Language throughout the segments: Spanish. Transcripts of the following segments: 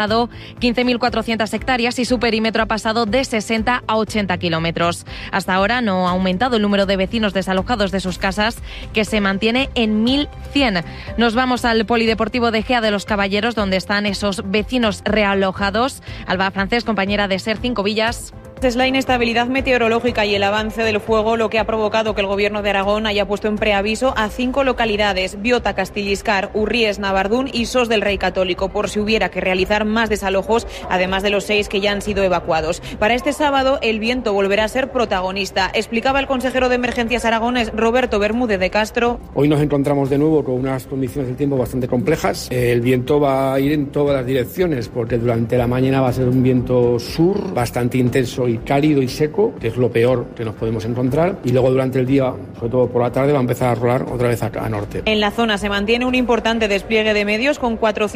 15.400 hectáreas y su perímetro ha pasado de 60 a 80 kilómetros. Hasta ahora no ha aumentado el número de vecinos desalojados de sus casas, que se mantiene en 1.100. Nos vamos al Polideportivo de Gea de los Caballeros, donde están esos vecinos realojados. Alba Francés, compañera de Ser 5 Villas. Es la inestabilidad meteorológica y el avance del fuego lo que ha provocado que el Gobierno de Aragón haya puesto en preaviso a 5 localidades: Biota, Castilliscar, Urries, Navardún y Sos del Rey Católico, por si hubiera que realizar más desalojos, además de los 6 que ya han sido evacuados. Para este sábado el viento volverá a ser protagonista. Explicaba el consejero de Emergencias aragonés, Roberto Bermúdez de Castro. Hoy nos encontramos de nuevo con unas condiciones del tiempo bastante complejas. El viento va a ir en todas las direcciones, porque durante la mañana va a ser un viento sur bastante intenso y cálido y seco, que es lo peor que nos podemos encontrar, y luego durante el día, sobre todo por la tarde, va a empezar a rolar otra vez a norte. En la zona se mantiene un importante despliegue de medios con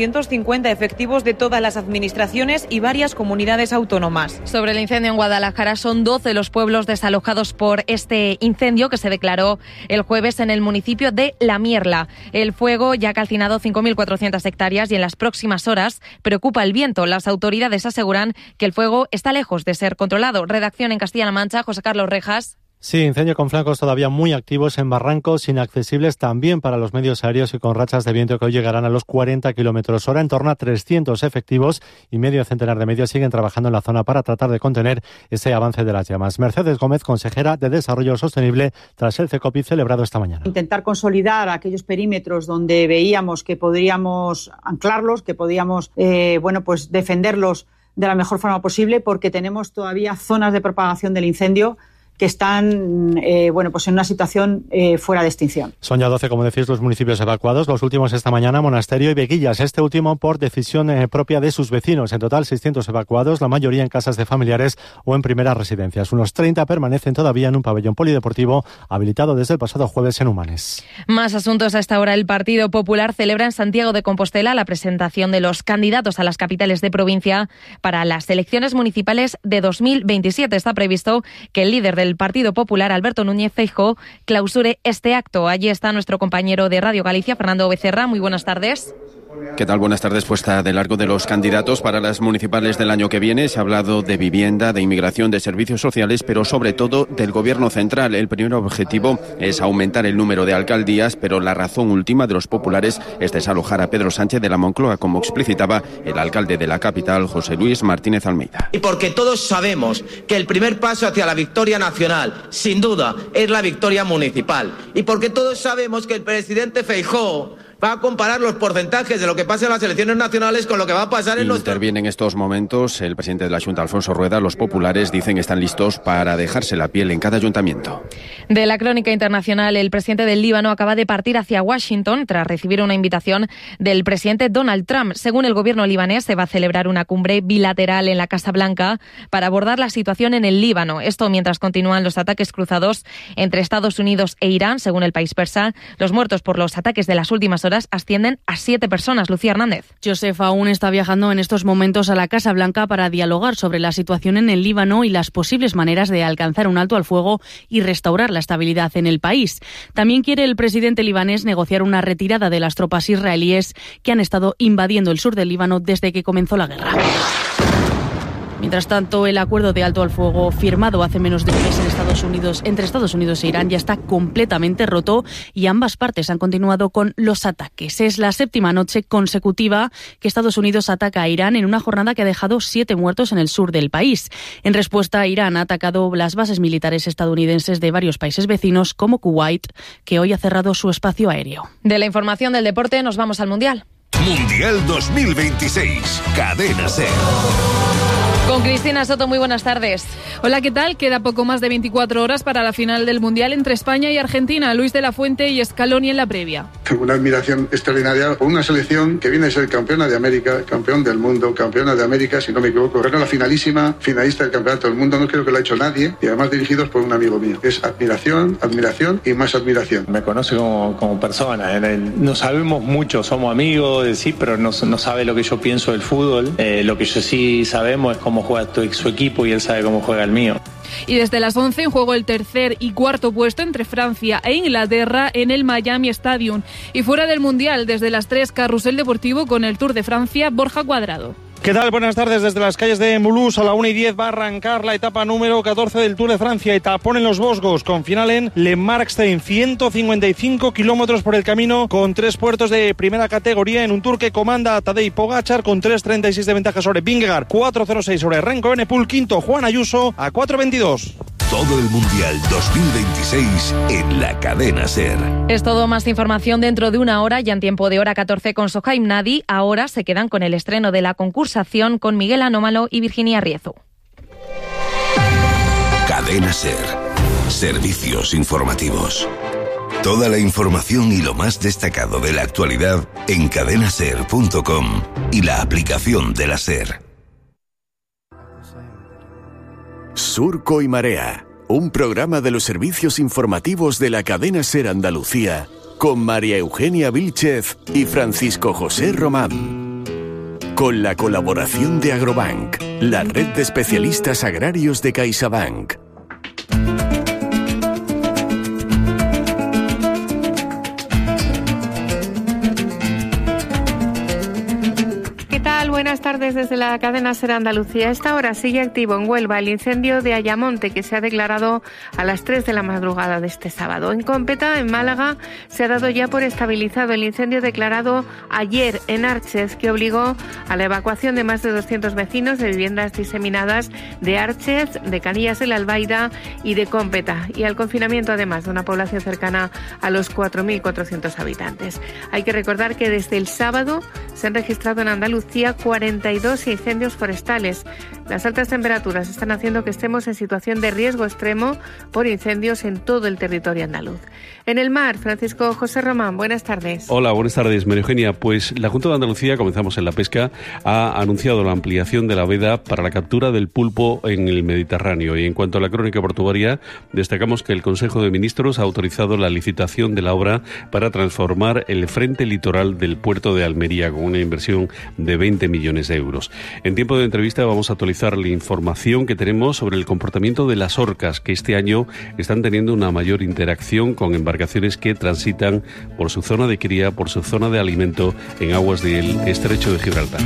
450 efectivos de todas las administraciones y varias comunidades autónomas. Sobre el incendio en Guadalajara, son 12 los pueblos desalojados por este incendio que se declaró el jueves en el municipio de La Mierla. El fuego ya ha calcinado 5.400 hectáreas y en las próximas horas preocupa el viento. Las autoridades aseguran que el fuego está lejos de ser controlado. Redacción en Castilla-La Mancha, José Carlos Rejas. Sí, incendio con flancos todavía muy activos en barrancos, inaccesibles también para los medios aéreos y con rachas de viento que hoy llegarán a los 40 kilómetros hora. En torno a 300 efectivos y medio centenar de medios siguen trabajando en la zona para tratar de contener ese avance de las llamas. Mercedes Gómez, consejera de Desarrollo Sostenible, tras el CECOPI celebrado esta mañana. Intentar consolidar aquellos perímetros donde veíamos que podríamos anclarlos, que podíamos defenderlos de la mejor forma posible, porque tenemos todavía zonas de propagación del incendio que están en una situación fuera de extinción. Son ya 12, como decís, los municipios evacuados, los últimos esta mañana, Monasterio y Veguillas, este último por decisión propia de sus vecinos. En total 600 evacuados, la mayoría en casas de familiares o en primeras residencias. Unos 30 permanecen todavía en un pabellón polideportivo habilitado desde el pasado jueves en Humanes. Más asuntos a esta hora. El Partido Popular celebra en Santiago de Compostela la presentación de los candidatos a las capitales de provincia para las elecciones municipales de 2027. Está previsto que el líder del Partido Popular, Alberto Núñez Feijóo, clausure este acto. Allí está nuestro compañero de Radio Galicia, Fernando Becerra. Muy buenas tardes. ¿Qué tal? Buenas tardes. Puesta de largo de los candidatos para las municipales del año que viene. Se ha hablado de vivienda, de inmigración, de servicios sociales, pero sobre todo del gobierno central. El primer objetivo es aumentar el número de alcaldías, pero la razón última de los populares es desalojar a Pedro Sánchez de la Moncloa, como explicitaba el alcalde de la capital, José Luis Martínez Almeida. Y porque todos sabemos que el primer paso hacia la victoria nacional, sin duda, es la victoria municipal. Y porque todos sabemos que el presidente Feijóo va a comparar los porcentajes de lo que pasa en las elecciones nacionales con lo que va a pasar en nuestro... Interviene en estos momentos el presidente de la Junta, Alfonso Rueda. Los populares dicen que están listos para dejarse la piel en cada ayuntamiento. De la crónica internacional, el presidente del Líbano acaba de partir hacia Washington tras recibir una invitación del presidente Donald Trump. Según el gobierno libanés, se va a celebrar una cumbre bilateral en la Casa Blanca para abordar la situación en el Líbano. Esto mientras continúan los ataques cruzados entre Estados Unidos e Irán. Según el país persa, los muertos por los ataques de las últimas horas ascienden a 7 personas. Lucía Hernández. Joseph aún está viajando en estos momentos a la Casa Blanca para dialogar sobre la situación en el Líbano y las posibles maneras de alcanzar un alto al fuego y restaurar la estabilidad en el país. También quiere el presidente libanés negociar una retirada de las tropas israelíes que han estado invadiendo el sur del Líbano desde que comenzó la guerra. Mientras tanto, el acuerdo de alto al fuego firmado hace menos de un mes entre Estados Unidos e Irán ya está completamente roto y ambas partes han continuado con los ataques. Es la 7ª noche consecutiva que Estados Unidos ataca a Irán en una jornada que ha dejado 7 muertos en el sur del país. En respuesta, Irán ha atacado las bases militares estadounidenses de varios países vecinos como Kuwait, que hoy ha cerrado su espacio aéreo. De la información del deporte nos vamos al Mundial. Mundial 2026, Cadena SER. Con Cristina Soto, muy buenas tardes. Hola, ¿qué tal? Queda poco más de 24 horas para la final del Mundial entre España y Argentina. Luis de la Fuente y Scaloni en la previa. Una admiración extraordinaria por una selección que viene a ser campeona de América, campeón del mundo, campeona de América, si no me equivoco. Era la finalista del campeonato del mundo, no creo que lo ha hecho nadie, y además dirigidos por un amigo mío. Es admiración, admiración y más admiración. Me conoce como persona, no sabemos mucho, somos amigos, sí, pero no sabe lo que yo pienso del fútbol. Lo que yo sí sabemos es cómo juega su equipo y él sabe cómo juega el mío. Y desde las 11 en juego el tercer y cuarto puesto entre Francia e Inglaterra en el Miami Stadium. Y fuera del Mundial, desde las 3, carrusel deportivo con el Tour de Francia, Borja Cuadrado. ¿Qué tal? Buenas tardes. Desde las calles de Mulhouse a la 1:10 va a arrancar la etapa número 14 del Tour de Francia. Etapón en los Vosgos, con final en Le Markstein. 155 kilómetros por el camino, con 3 puertos de primera categoría, en un Tour que comanda Tadej Pogačar con 3.36 de ventaja sobre Vingegaard, 4.06 sobre Remco Evenepoel, quinto Juan Ayuso a 4.22. Todo el Mundial 2026 en la cadena SER. Es todo, más información dentro de una hora, ya en tiempo de hora 14 con Sohaim Nadi. Ahora se quedan con el estreno de la concursación con Miguel Anómalo y Virginia Riezo. Cadena SER. Servicios informativos. Toda la información y lo más destacado de la actualidad en cadenaser.com y la aplicación de la SER. Surco y Marea, un programa de los servicios informativos de la cadena SER Andalucía, con María Eugenia Vílchez y Francisco José Román. Con la colaboración de Agrobank, la red de especialistas agrarios de CaixaBank. Buenas tardes desde la cadena SER Andalucía. A esta hora sigue activo en Huelva el incendio de Ayamonte, que se ha declarado a las 3 de la madrugada de este sábado. En Cómpeta, en Málaga, se ha dado ya por estabilizado el incendio declarado ayer en Arches, que obligó a la evacuación de más de 200 vecinos de viviendas diseminadas de Arches, de Canillas de la Albaida y de Cómpeta, y al confinamiento además de una población cercana a los 4.400 habitantes. Hay que recordar que desde el sábado se han registrado en Andalucía 42 incendios forestales. Las altas temperaturas están haciendo que estemos en situación de riesgo extremo por incendios en todo el territorio andaluz. En el mar, Francisco José Román, buenas tardes. Hola, buenas tardes, María Eugenia. Pues la Junta de Andalucía, comenzamos en la pesca, ha anunciado la ampliación de la veda para la captura del pulpo en el Mediterráneo. Y en cuanto a la crónica portuaria, destacamos que el Consejo de Ministros ha autorizado la licitación de la obra para transformar el frente litoral del puerto de Almería con una inversión de 20 millones de euros. En tiempo de entrevista vamos a actualizar la información que tenemos sobre el comportamiento de las orcas, que este año están teniendo una mayor interacción con embarcaciones que transitan por su zona de cría, por su zona de alimento en aguas del Estrecho de Gibraltar.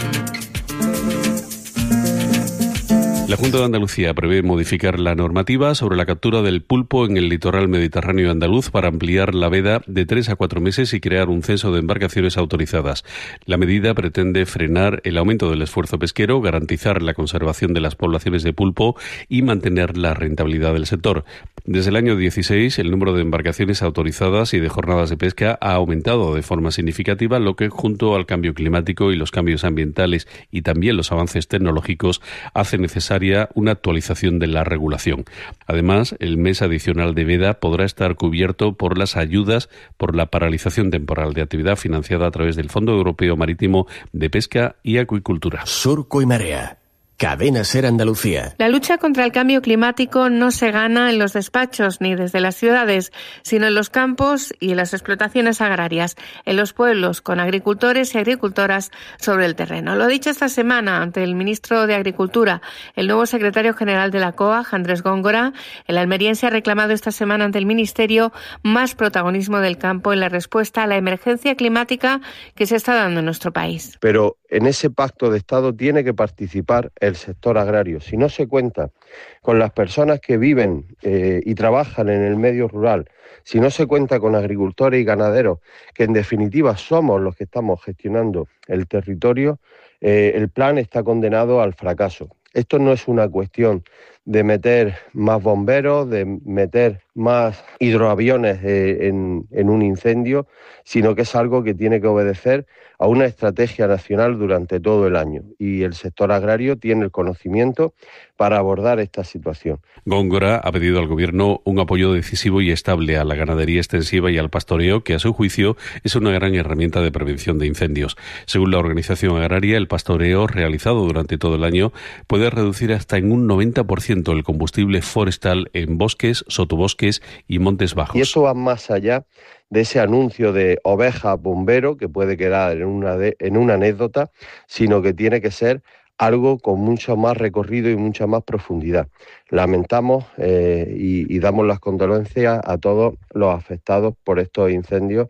La Junta de Andalucía prevé modificar la normativa sobre la captura del pulpo en el litoral mediterráneo andaluz para ampliar la veda de 3 a 4 meses y crear un censo de embarcaciones autorizadas. La medida pretende frenar el aumento del esfuerzo pesquero, garantizar la conservación de las poblaciones de pulpo y mantener la rentabilidad del sector. Desde el año 16, el número de embarcaciones autorizadas y de jornadas de pesca ha aumentado de forma significativa, lo que, junto al cambio climático y los cambios ambientales y también los avances tecnológicos, hace necesaria una actualización de la regulación. Además, el mes adicional de veda podrá estar cubierto por las ayudas por la paralización temporal de actividad financiada a través del Fondo Europeo Marítimo de Pesca y Acuicultura. Surco y Marea. Cadena SER Andalucía. La lucha contra el cambio climático no se gana en los despachos ni desde las ciudades, sino en los campos y en las explotaciones agrarias, en los pueblos, con agricultores y agricultoras sobre el terreno. Lo dicho esta semana ante el ministro de Agricultura, el nuevo secretario general de la COAG, Andrés Góngora. El almeriense ha reclamado esta semana ante el Ministerio más protagonismo del campo en la respuesta a la emergencia climática que se está dando en nuestro país. Pero en ese pacto de Estado tiene que participar el sector agrario. Si no se cuenta con las personas que viven y trabajan en el medio rural, si no se cuenta con agricultores y ganaderos, que en definitiva somos los que estamos gestionando el territorio, el plan está condenado al fracaso. Esto no es una cuestión de meter más bomberos, de meter más hidroaviones en un incendio, sino que es algo que tiene que obedecer a una estrategia nacional durante todo el año. Y el sector agrario tiene el conocimiento para abordar esta situación. Góngora ha pedido al Gobierno un apoyo decisivo y estable a la ganadería extensiva y al pastoreo, que a su juicio es una gran herramienta de prevención de incendios. Según la organización agraria, el pastoreo realizado durante todo el año puede reducir hasta en un 90% el combustible forestal en bosques, sotobosques y montes bajos. Y eso va más allá de ese anuncio de oveja bombero que puede quedar en una anécdota, sino que tiene que ser algo con mucho más recorrido y mucha más profundidad. Lamentamos y damos las condolencias a todos los afectados por estos incendios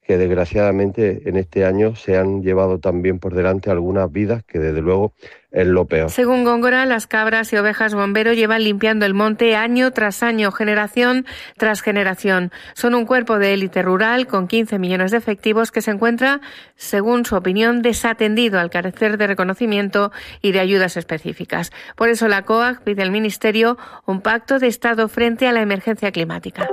que desgraciadamente en este año se han llevado también por delante algunas vidas, que desde luego es lo peor. Según Góngora, las cabras y ovejas bombero llevan limpiando el monte año tras año, generación tras generación. Son un cuerpo de élite rural con 15 millones de efectivos que se encuentra, según su opinión, desatendido al carecer de reconocimiento y de ayudas específicas. Por eso la COAG pide al Ministerio un pacto de Estado frente a la emergencia climática.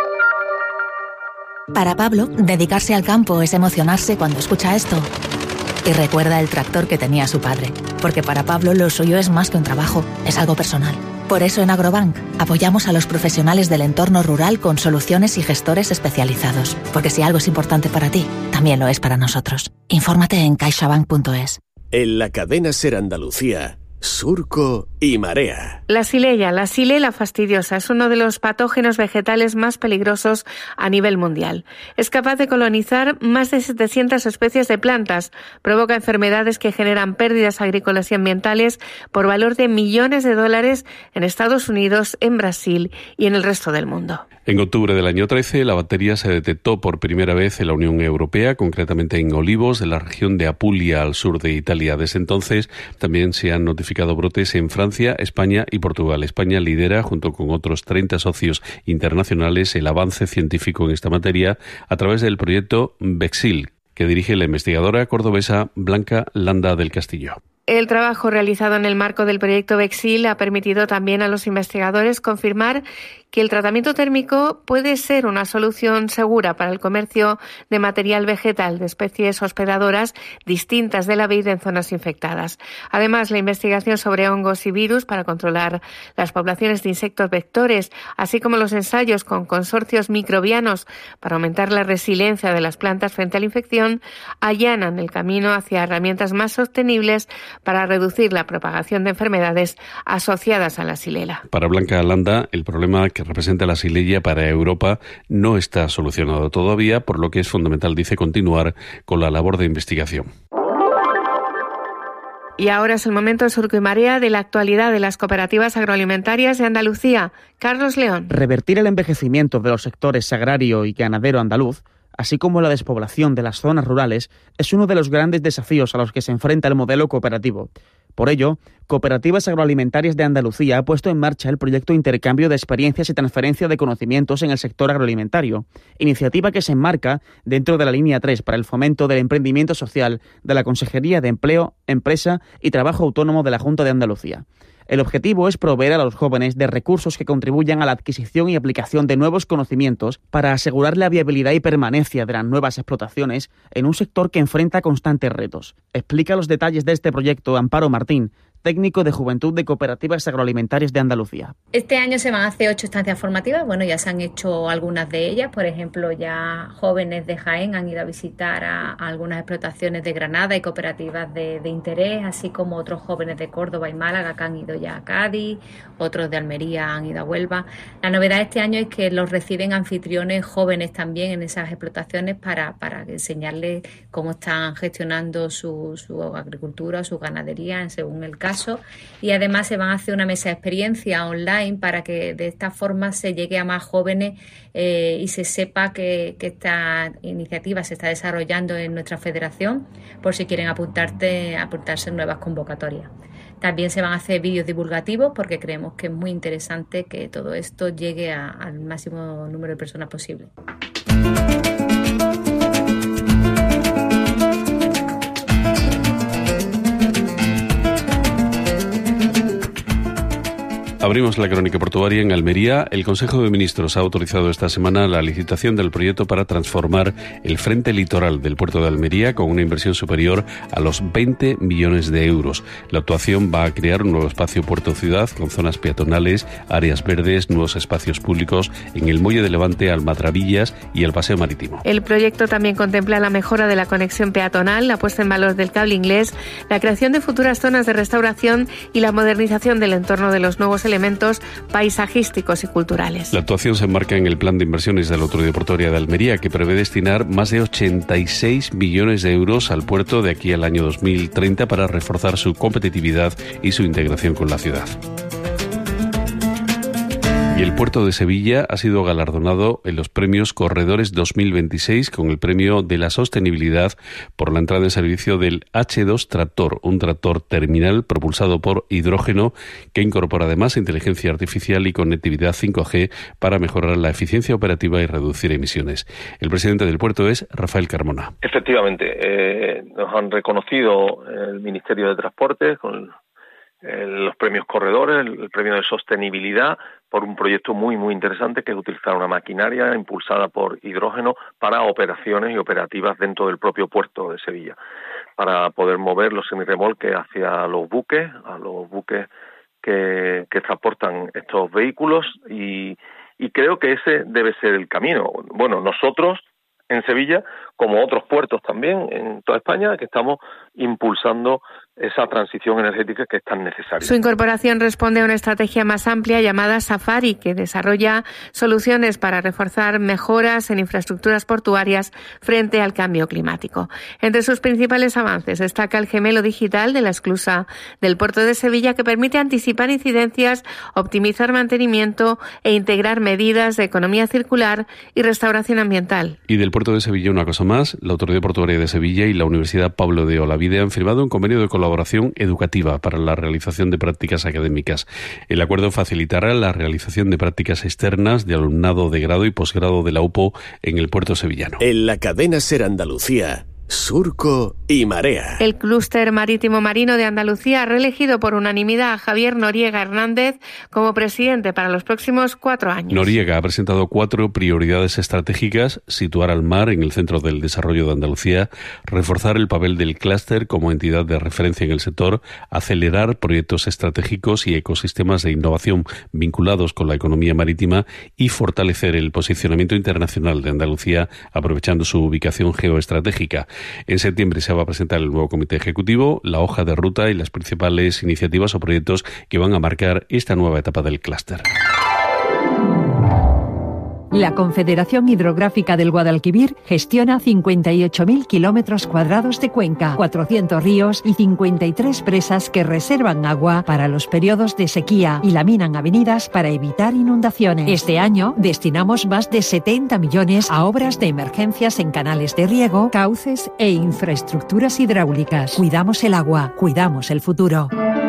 Para Pablo, dedicarse al campo es emocionarse cuando escucha esto. Y recuerda el tractor que tenía su padre. Porque para Pablo lo suyo es más que un trabajo, es algo personal. Por eso en Agrobank apoyamos a los profesionales del entorno rural con soluciones y gestores especializados. Porque si algo es importante para ti, también lo es para nosotros. Infórmate en caixabank.es. En la cadena SER Andalucía, Surco y Marea. La Xylella fastidiosa, es uno de los patógenos vegetales más peligrosos a nivel mundial. Es capaz de colonizar más de 700 especies de plantas. Provoca enfermedades que generan pérdidas agrícolas y ambientales por valor de millones de dólares en Estados Unidos, en Brasil y en el resto del mundo. En octubre del año 13, la bacteria se detectó por primera vez en la Unión Europea, concretamente en olivos de la región de Apulia, al sur de Italia. Desde entonces también se han notificado brotes en Francia, España y Portugal. España lidera, junto con otros 30 socios internacionales, el avance científico en esta materia a través del proyecto Vexil, que dirige la investigadora cordobesa Blanca Landa del Castillo. El trabajo realizado en el marco del proyecto Vexil ha permitido también a los investigadores confirmar que el tratamiento térmico puede ser una solución segura para el comercio de material vegetal de especies hospedadoras distintas de la vid en zonas infectadas. Además, la investigación sobre hongos y virus para controlar las poblaciones de insectos vectores, así como los ensayos con consorcios microbianos para aumentar la resiliencia de las plantas frente a la infección, allanan el camino hacia herramientas más sostenibles para reducir la propagación de enfermedades asociadas a la Xylella. Para Blanca Landa, el problema que representa la Xylella para Europa no está solucionado todavía, por lo que es fundamental, dice, continuar con la labor de investigación. Y ahora es el momento de Surco y Marea de la actualidad de las cooperativas agroalimentarias de Andalucía. Carlos León. Revertir el envejecimiento de los sectores agrario y ganadero andaluz, así como la despoblación de las zonas rurales, es uno de los grandes desafíos a los que se enfrenta el modelo cooperativo. Por ello, Cooperativas Agroalimentarias de Andalucía ha puesto en marcha el proyecto Intercambio de Experiencias y Transferencia de Conocimientos en el sector agroalimentario, iniciativa que se enmarca dentro de la línea 3 para el fomento del emprendimiento social de la Consejería de Empleo, Empresa y Trabajo Autónomo de la Junta de Andalucía. El objetivo es proveer a los jóvenes de recursos que contribuyan a la adquisición y aplicación de nuevos conocimientos para asegurar la viabilidad y permanencia de las nuevas explotaciones en un sector que enfrenta constantes retos. Explica los detalles de este proyecto Amparo Martín, técnico de Juventud de Cooperativas Agroalimentarias de Andalucía. Este año se van a hacer 8 estancias formativas, ya se han hecho algunas de ellas, por ejemplo, ya jóvenes de Jaén han ido a visitar a algunas explotaciones de Granada y cooperativas de interés, así como otros jóvenes de Córdoba y Málaga que han ido ya a Cádiz, otros de Almería han ido a Huelva. La novedad de este año es que los reciben anfitriones jóvenes también en esas explotaciones para enseñarles cómo están gestionando su agricultura, su ganadería, según el caso. Y además se van a hacer una mesa de experiencia online para que de esta forma se llegue a más jóvenes y se sepa que esta iniciativa se está desarrollando en nuestra federación, por si quieren apuntarse en nuevas convocatorias. También se van a hacer vídeos divulgativos porque creemos que es muy interesante que todo esto llegue al máximo número de personas posible. Abrimos la crónica portuaria en Almería. El Consejo de Ministros ha autorizado esta semana la licitación del proyecto para transformar el frente litoral del puerto de Almería con una inversión superior a los 20 millones de euros. La actuación va a crear un nuevo espacio puerto-ciudad con zonas peatonales, áreas verdes, nuevos espacios públicos en el muelle de Levante, Almatravillas y el paseo marítimo. El proyecto también contempla la mejora de la conexión peatonal, la puesta en valor del cable inglés, la creación de futuras zonas de restauración y la modernización del entorno de los nuevos elementos paisajísticos y culturales. La actuación se enmarca en el plan de inversiones de la Autoridad Portuaria de Almería, que prevé destinar más de 86 millones de euros al puerto de aquí al año 2030 para reforzar su competitividad y su integración con la ciudad. Y el puerto de Sevilla ha sido galardonado en los premios Corredores 2026 con el premio de la sostenibilidad por la entrada en servicio del H2 Tractor, un tractor terminal propulsado por hidrógeno que incorpora además inteligencia artificial y conectividad 5G para mejorar la eficiencia operativa y reducir emisiones. El presidente del puerto es Rafael Carmona. Efectivamente, nos han reconocido el Ministerio de Transportes con los premios Corredores, el premio de sostenibilidad, por un proyecto muy interesante que es utilizar una maquinaria impulsada por hidrógeno para operaciones y operativas dentro del propio puerto de Sevilla, para poder mover los semirremolques hacia los buques, a los buques que transportan estos vehículos y creo que ese debe ser el camino. Bueno, nosotros en Sevilla, como otros puertos también en toda España, que estamos impulsando esa transición energética que es tan necesaria. Su incorporación responde a una estrategia más amplia llamada Safari, que desarrolla soluciones para reforzar mejoras en infraestructuras portuarias frente al cambio climático. Entre sus principales avances destaca el gemelo digital de la esclusa del puerto de Sevilla, que permite anticipar incidencias, optimizar mantenimiento e integrar medidas de economía circular y restauración ambiental. Y del puerto de Sevilla una cosa más, la Autoridad Portuaria de Sevilla y la Universidad Pablo de Olavide han firmado un convenio de colaboración educativa para la realización de prácticas académicas. El acuerdo facilitará la realización de prácticas externas de alumnado de grado y posgrado de la UPO en el puerto sevillano. En la cadena SER Andalucía, Surco y Marea. El Clúster Marítimo Marino de Andalucía ha reelegido por unanimidad a Javier Noriega Hernández como presidente para los próximos 4 años. Noriega ha presentado 4 prioridades estratégicas: situar al mar en el centro del desarrollo de Andalucía, reforzar el papel del clúster como entidad de referencia en el sector, acelerar proyectos estratégicos y ecosistemas de innovación vinculados con la economía marítima y fortalecer el posicionamiento internacional de Andalucía aprovechando su ubicación geoestratégica. En septiembre se va a presentar el nuevo comité ejecutivo, la hoja de ruta y las principales iniciativas o proyectos que van a marcar esta nueva etapa del clúster. La Confederación Hidrográfica del Guadalquivir gestiona 58.000 kilómetros cuadrados de cuenca, 400 ríos y 53 presas que reservan agua para los periodos de sequía y laminan avenidas para evitar inundaciones. Este año destinamos más de 70 millones a obras de emergencias en canales de riego, cauces e infraestructuras hidráulicas. Cuidamos el agua, cuidamos el futuro.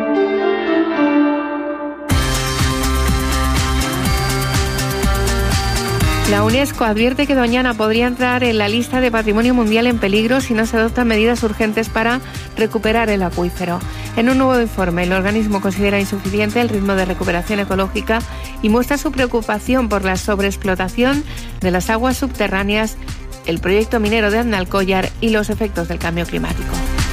La UNESCO advierte que Doñana podría entrar en la lista de Patrimonio Mundial en peligro si no se adoptan medidas urgentes para recuperar el acuífero. En un nuevo informe, el organismo considera insuficiente el ritmo de recuperación ecológica y muestra su preocupación por la sobreexplotación de las aguas subterráneas, el proyecto minero de Aznalcóllar y los efectos del cambio climático.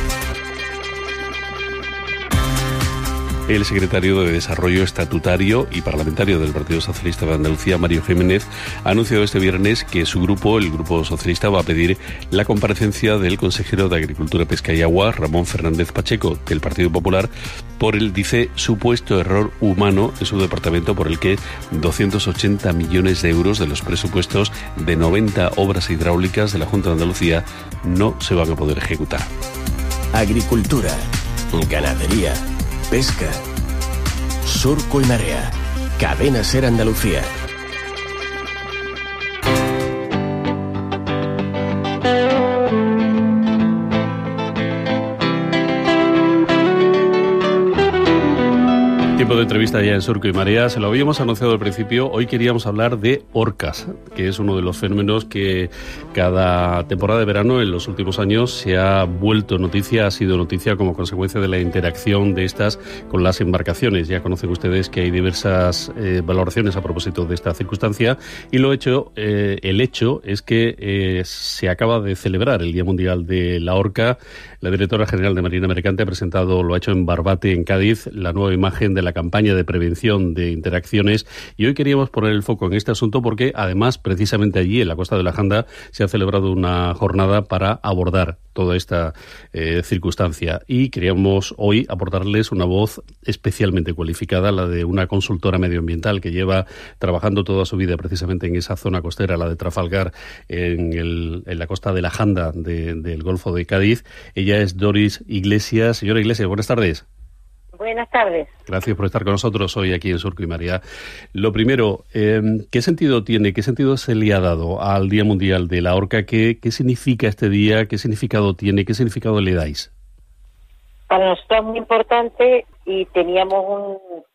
El secretario de Desarrollo Estatutario y Parlamentario del Partido Socialista de Andalucía, Mario Jiménez, ha anunciado este viernes que su grupo, el Grupo Socialista, va a pedir la comparecencia del consejero de Agricultura, Pesca y Agua, Ramón Fernández Pacheco, del Partido Popular, por el, dice, supuesto error humano en su departamento por el que 280 millones de euros de los presupuestos de 90 obras hidráulicas de la Junta de Andalucía no se van a poder ejecutar. Agricultura, ganadería, pesca, Surco y Marea, Cadena SER Andalucía. Tiempo de entrevista ya en Surco y Marea. Se lo habíamos anunciado al principio. Hoy queríamos hablar de orcas, que es uno de los fenómenos que cada temporada de verano en los últimos años se ha vuelto noticia, ha sido noticia como consecuencia de la interacción de estas con las embarcaciones. Ya conocen ustedes que hay diversas valoraciones a propósito de esta circunstancia y el hecho es que se acaba de celebrar el Día Mundial de la Orca. La directora general de Marina Mercante ha presentado, lo ha hecho en Barbate, en Cádiz, la nueva imagen de la campaña de prevención de interacciones, y hoy queríamos poner el foco en este asunto porque además precisamente allí en la costa de la Janda se ha celebrado una jornada para abordar toda esta circunstancia y queríamos hoy aportarles una voz especialmente cualificada, la de una consultora medioambiental que lleva trabajando toda su vida precisamente en esa zona costera, la de Trafalgar, en la costa de la Janda del Golfo de Cádiz. Ella es Doris Iglesias. Señora Iglesias, buenas tardes. Buenas tardes. Gracias por estar con nosotros hoy aquí en Surco y María. Lo primero, ¿qué sentido se le ha dado al Día Mundial de la Horca? ¿Qué significa este día? ¿Qué significado tiene? ¿Qué significado le dais? Para nosotros es muy importante y teníamos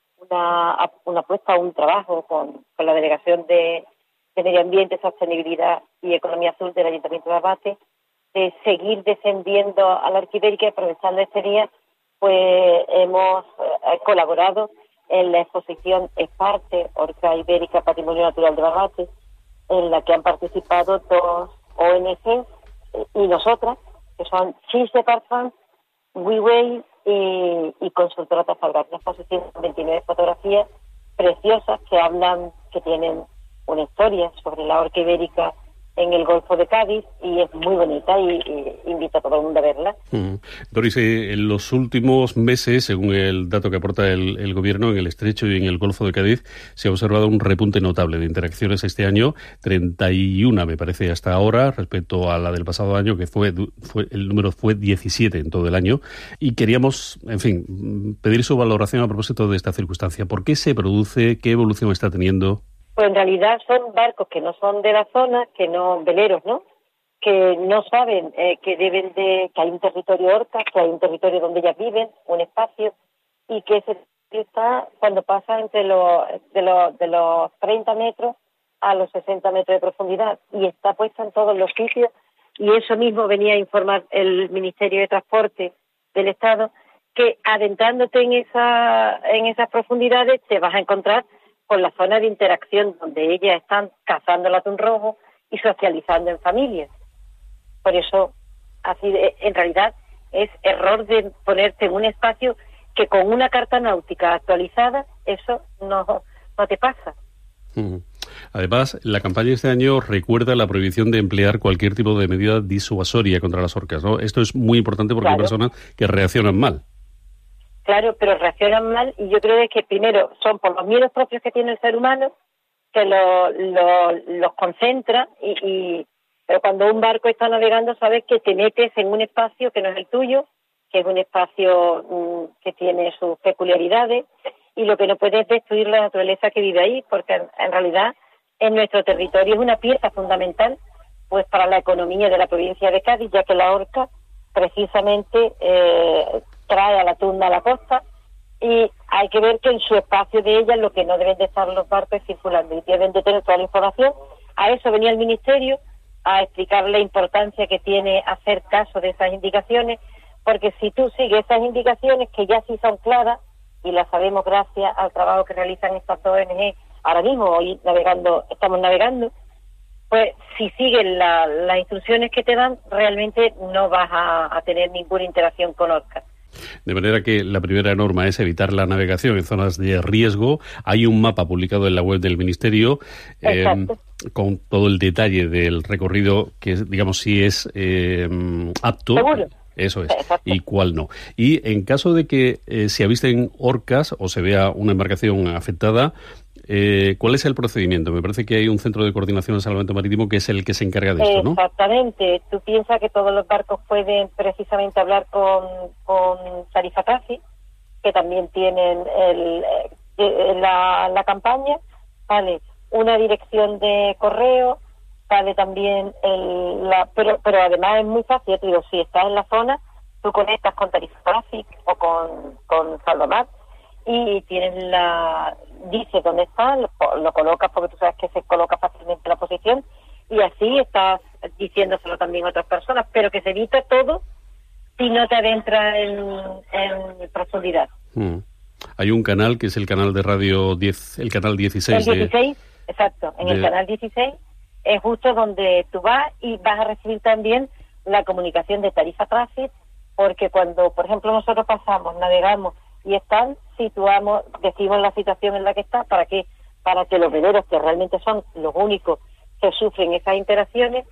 una apuesta, un trabajo con la Delegación de Medio Ambiente, Sostenibilidad y Economía Azul del Ayuntamiento de Barbate, de seguir defendiendo a la Horca Ibérica. Aprovechando este día, pues hemos colaborado en la exposición Esparte, Horca Ibérica, Patrimonio Natural de Barbate, en la que han participado 2 ONG y nosotras, que son Change the Parfum, WeWay y Consultora Trafalgar. Una exposición con 29 fotografías preciosas que tienen una historia sobre la Horca Ibérica en el Golfo de Cádiz, y es muy bonita y invito a todo el mundo a verla. Doris, en los últimos meses, según el dato que aporta el Gobierno, en el Estrecho y en el Golfo de Cádiz se ha observado un repunte notable de interacciones este año, 31 me parece hasta ahora, respecto a la del pasado año, que el número fue 17 en todo el año, y queríamos, en fin, pedir su valoración a propósito de esta circunstancia. ¿Por qué se produce? ¿Qué evolución está teniendo? Pues en realidad son barcos que no son de la zona, veleros, ¿no? Que no saben que hay un territorio Horca, que hay un territorio donde ellas viven, un espacio, y que ese está cuando pasa entre de los 30 metros a los 60 metros de profundidad, y está puesta en todos los sitios, y eso mismo venía a informar el Ministerio de Transporte del Estado, que adentrándote en esas profundidades te vas a encontrar con la zona de interacción donde ellas están cazando el atún rojo y socializando en familias. Por eso, así en realidad, es error de ponerte en un espacio que con una carta náutica actualizada, eso no te pasa. Además, la campaña de este año recuerda la prohibición de emplear cualquier tipo de medida disuasoria contra las orcas, ¿no? Esto es muy importante porque hay personas que reaccionan mal. Claro, pero reaccionan mal, y yo creo que primero son por los miedos propios que tiene el ser humano, que los concentra, pero cuando un barco está navegando sabes que te metes en un espacio que no es el tuyo, que es un espacio que tiene sus peculiaridades, y lo que no puede es destruir la naturaleza que vive ahí, porque en realidad en nuestro territorio es una pieza fundamental pues para la economía de la provincia de Cádiz, ya que la orca precisamente trae al atún a la costa, y hay que ver que en su espacio de ella lo que no deben de estar los barcos circulando, y deben de tener toda la información. A eso venía el Ministerio, a explicar la importancia que tiene hacer caso de esas indicaciones, porque si tú sigues esas indicaciones, que ya sí son claras, y las sabemos gracias al trabajo que realizan estas dos ONG, ahora mismo, hoy estamos navegando, pues si siguen las instrucciones que te dan, realmente no vas a tener ninguna interacción con orcas. De manera que la primera norma es evitar la navegación en zonas de riesgo. Hay un mapa publicado en la web del Ministerio con todo el detalle del recorrido, que digamos si es apto. ¿Seguro? Eso es. Exacto. Y cuál no. Y en caso de que se avisten orcas o se vea una embarcación afectada, ¿cuál es el procedimiento? Me parece que hay un centro de coordinación de salvamento marítimo que es el que se encarga de esto, ¿no? Exactamente. Tú piensas que todos los barcos pueden precisamente hablar con Tarifa Traffic, que también tienen la campaña, vale, una dirección de correo, vale también pero además es muy fácil. Te digo, si estás en la zona, tú conectas con Tarifa Traffic o con Salvamar, y tienes dice dónde está, lo colocas, porque tú sabes que se coloca fácilmente la posición, y así estás diciéndoselo también a otras personas, pero que se evita todo si no te adentras en profundidad. Hay un canal que es el canal de radio 10, el canal 16. El 16, exacto, el canal 16 es justo donde tú vas, y vas a recibir también la comunicación de Tarifa Traffic, porque cuando, por ejemplo, nosotros navegamos y decimos la situación en la que está, para que los veleros, que realmente son los únicos que sufren esas interacciones,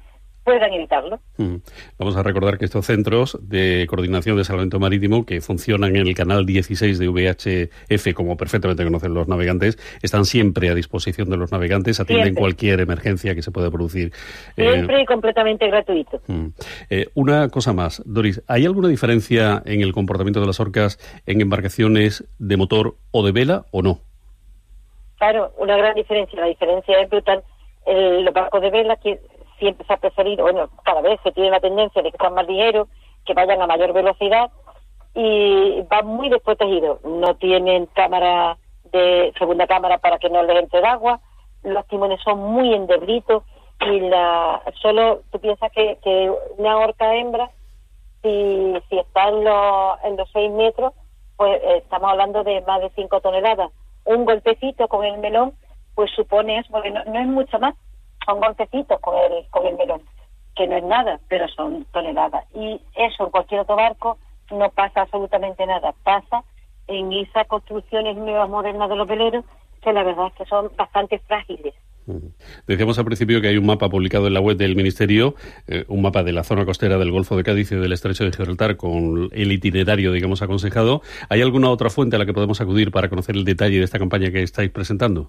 puedan evitarlo. Vamos a recordar que estos centros de coordinación de salvamento marítimo que funcionan en el canal 16 de VHF, como perfectamente conocen los navegantes, están siempre a disposición de los navegantes, atienden Siempre. cualquier emergencia que se pueda producir. Siempre y completamente gratuito. Una cosa más, Doris, ¿hay alguna diferencia en el comportamiento de las orcas en embarcaciones de motor o de vela o no? Claro, una gran diferencia. La diferencia es brutal. Los barcos de vela que siempre se ha preferido, bueno, cada vez se tiene la tendencia de que sean más ligeros, que vayan a mayor velocidad y van muy desprotegidos. No tienen cámara segunda cámara para que no les entre el agua, los timones son muy endeblitos y solo tú piensas que una orca hembra, si está en los 6 metros, pues estamos hablando de más de 5 toneladas. Un golpecito con el melón, pues supone eso, porque no es mucho más. Son golpecitos con el melón, que no es nada, pero son toneladas. Y eso en cualquier otro barco no pasa absolutamente nada. Pasa en esas construcciones nuevas, modernas de los veleros, que la verdad es que son bastante frágiles. Decíamos al principio que hay un mapa publicado en la web del Ministerio, un mapa de la zona costera del Golfo de Cádiz y del Estrecho de Gibraltar con el itinerario, digamos, aconsejado. ¿Hay alguna otra fuente a la que podemos acudir para conocer el detalle de esta campaña que estáis presentando?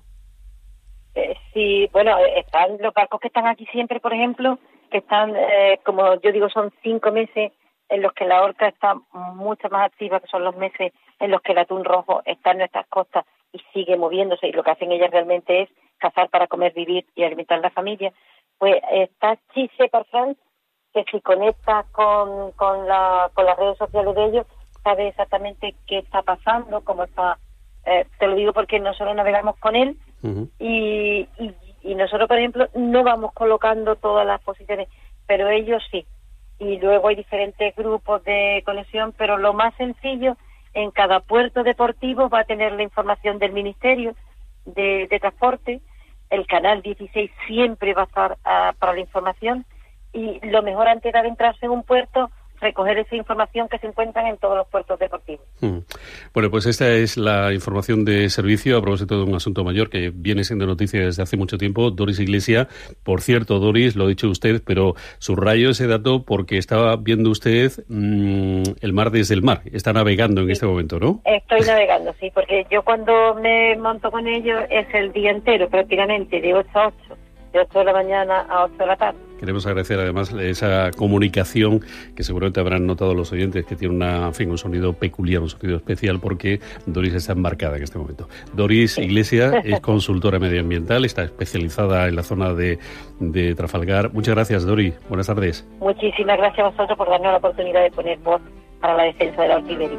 Sí, bueno, están los barcos que están aquí siempre, por ejemplo, que están, como yo digo, son 5 meses en los que la orca está mucho más activa, que son los meses en los que el atún rojo está en nuestras costas y sigue moviéndose, y lo que hacen ellas realmente es cazar para comer, vivir y alimentar a la familia. Pues está Chise par France, que si conectas con las redes sociales de ellos, sabe exactamente qué está pasando, cómo está. Te lo digo porque nosotros navegamos con él. Y nosotros, por ejemplo, no vamos colocando todas las posiciones, pero ellos sí. Y luego hay diferentes grupos de conexión, pero lo más sencillo, en cada puerto deportivo va a tener la información del Ministerio de Transporte. El canal 16 siempre va a estar para la información, y lo mejor antes de adentrarse en un puerto, recoger esa información que se encuentran en todos los puertos deportivos. Bueno, pues esta es la información de servicio a propósito de un asunto mayor que viene siendo noticia desde hace mucho tiempo. Doris Iglesia, por cierto, Doris, lo ha dicho usted, pero subrayo ese dato porque estaba viendo usted el mar desde el mar. Está navegando en este momento, ¿no? Estoy navegando, sí, porque yo cuando me monto con ellos es el día entero, prácticamente, de 8 a 8. De 8 de la mañana a 8 de la tarde. Queremos agradecer además esa comunicación que seguramente habrán notado los oyentes, que tiene un sonido peculiar, un sonido especial, porque Doris está embarcada en este momento. Doris Iglesia es consultora medioambiental, está especializada en la zona de Trafalgar. Muchas gracias, Doris. Buenas tardes. Muchísimas gracias a vosotros por darnos la oportunidad de poner voz para la defensa de la orca ibérica.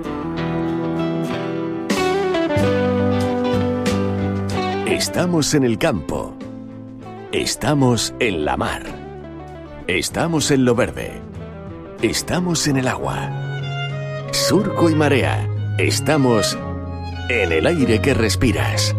Estamos en el campo. Estamos en la mar. Estamos en lo verde. Estamos en el agua. Surco y marea. Estamos en el aire que respiras.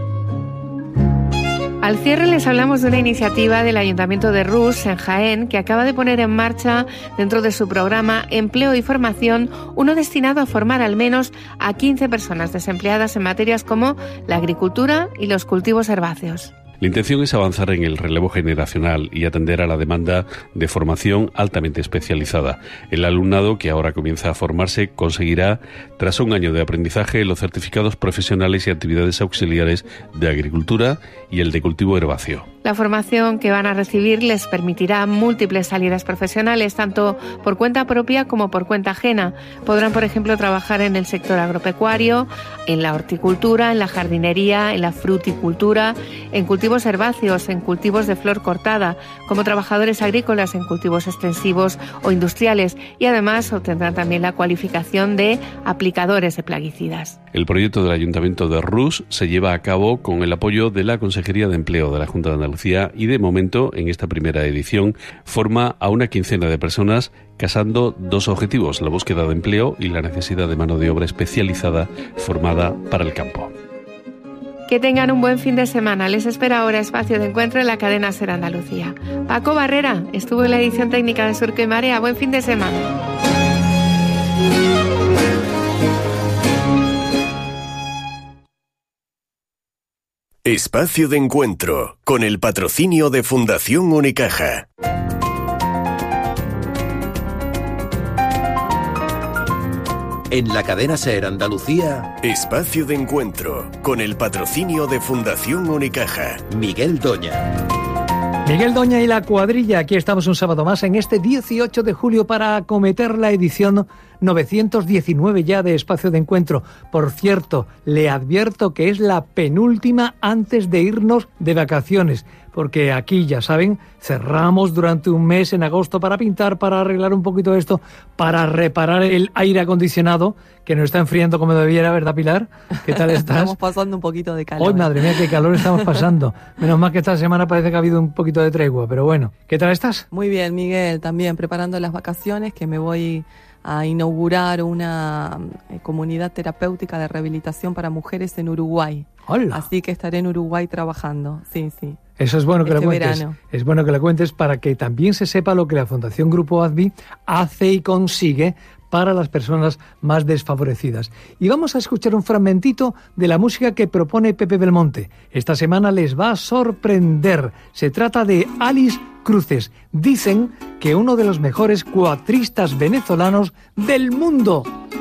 Al cierre les hablamos de una iniciativa del Ayuntamiento de Rús, en Jaén, que acaba de poner en marcha, dentro de su programa Empleo y Formación, uno destinado a formar al menos a 15 personas desempleadas en materias como la agricultura y los cultivos herbáceos. La intención es avanzar en el relevo generacional y atender a la demanda de formación altamente especializada. El alumnado que ahora comienza a formarse conseguirá, tras un año de aprendizaje, los certificados profesionales y actividades auxiliares de agricultura y el de cultivo herbáceo. La formación que van a recibir les permitirá múltiples salidas profesionales, tanto por cuenta propia como por cuenta ajena. Podrán, por ejemplo, trabajar en el sector agropecuario, en la horticultura, en la jardinería, en la fruticultura, en cultivos herbáceos, en cultivos de flor cortada, como trabajadores agrícolas en cultivos extensivos o industriales, y además obtendrán también la cualificación de aplicadores de plaguicidas. El proyecto del Ayuntamiento de Rús se lleva a cabo con el apoyo de la Consejería de Empleo de la Junta de Andalucía y, de momento, en esta primera edición, forma a una quincena de personas casando dos objetivos: la búsqueda de empleo y la necesidad de mano de obra especializada formada para el campo. Que tengan un buen fin de semana. Les espera ahora Espacio de Encuentro en la cadena SER Andalucía. Paco Barrera estuvo en la edición técnica de Surco y Marea. Buen fin de semana. Espacio de Encuentro, con el patrocinio de Fundación Unicaja. En la cadena SER Andalucía, Espacio de Encuentro, con el patrocinio de Fundación Unicaja. Miguel Doña. Miguel Doña y la cuadrilla, aquí estamos un sábado más en este 18 de julio para acometer la edición 919 ya de Espacio de Encuentro. Por cierto, le advierto que es la penúltima antes de irnos de vacaciones, porque aquí, ya saben, cerramos durante un mes en agosto para pintar, para arreglar un poquito esto, para reparar el aire acondicionado, que nos está enfriando como debiera, ¿verdad, Pilar? ¿Qué tal estás? Estamos pasando un poquito de calor. ¡Ay, madre mía, qué calor estamos pasando! Menos mal que esta semana parece que ha habido un poquito de tregua, pero bueno. ¿Qué tal estás? Muy bien, Miguel, también preparando las vacaciones, que me voy a inaugurar una comunidad terapéutica de rehabilitación para mujeres en Uruguay. ¡Hola! Así que estaré en Uruguay trabajando, sí. Eso es bueno que lo cuentes. Verano. Es bueno que lo cuentes para que también se sepa lo que la Fundación Grupo ADVI hace y consigue para las personas más desfavorecidas. Y vamos a escuchar un fragmentito de la música que propone Pepe Belmonte. Esta semana les va a sorprender. Se trata de Alice Cruces. Dicen que uno de los mejores cuatristas venezolanos del mundo.